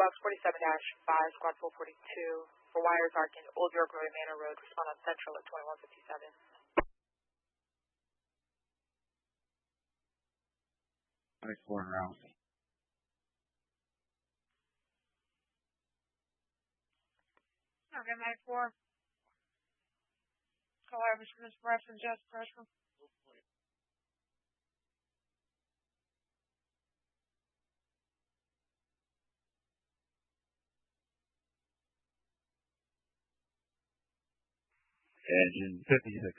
Box 47-5, Squad 442, for wires arc in Old York Road, Manor Road. Respond on Central at 2157. Nice 4 round. Okay, Night 4. Call average from this press and just pressure. Engine 56.